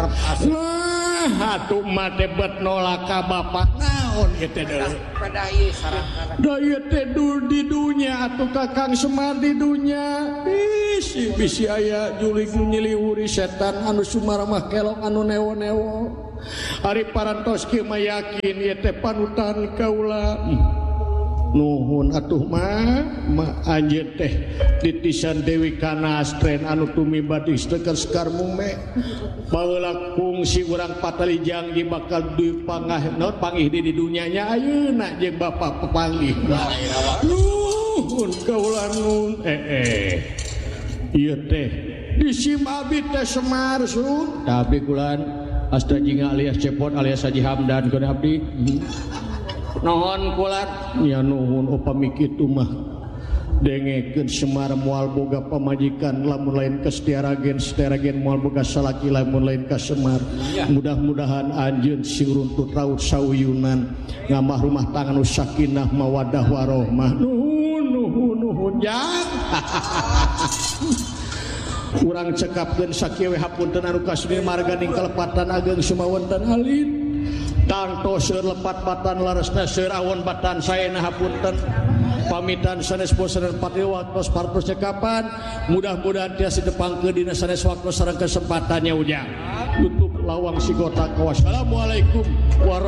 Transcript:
atuh mate bet nolak ka bapak naon ieu teh deui pada ieu sarang-sarang da ieu teh di dunya atuh Kakang Semar di dunya bisi aya julig nu nyiliwuri setan anu Sumar mah kelong anu newo-newo ari parantos kieu mah yakin ieu teh panutan kaula nuhun atuh mah anjeun teh titisan Dewi Kanastren anu tumiba di Sekar Mume baheula kungsi urang Patalijang ji bakal duwe pangah naon panggih di dunya nya ayeuna jeung bapak pepanggih nuhun kaula nun ieu teh di sim abi teh Semar sun tapi kulan Asta Jinga alias Cepot alias Haji Hamdan keun abdi nuhun kulat nya nuhun upami kitu mah dengekeun Semar moal boga pamajikan lamun lain ka Setiragen moal boga salaki lamun lain ka Semar mudah-mudahan anjeun sing runtut raut sawiyunan ngamah rumah tangga nu sakinah mawaddah warahmah nuhun jang urang cekapkeun sakieu hapunten anu kasuni marga ning kalepatan ageng sumawonten alit tangto seur lepat batan laresna seur awon batan saena hapunten pamitan sanes bosan pati waktu partos cekapan mudah-mudahan tiasa dipangkeun dina sanes waktu sareng kesempatannya ujang tutup lawang sigota kawas. Assalamualaikum warahmatullahi